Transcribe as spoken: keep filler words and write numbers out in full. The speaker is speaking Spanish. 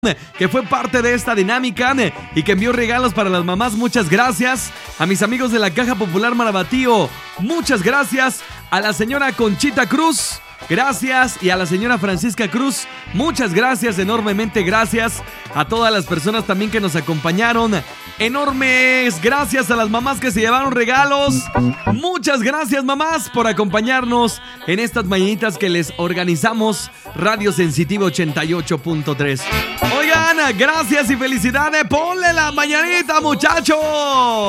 que fue parte de esta dinámica y que envió regalos para las mamás. Muchas gracias. A mis amigos de la Caja Popular Marabatío, muchas gracias. A la señora Conchita Cruz, gracias. Y a la señora Francisca Cruz, muchas gracias, enormemente gracias. A todas las personas también que nos acompañaron, enormes gracias a las mamás que se llevaron regalos. Muchas gracias, mamás, por acompañarnos en estas mañanitas que les organizamos Radio Sensitivo ochenta y ocho punto tres. Oigan, gracias y felicidades. Ponle la mañanita, muchachos.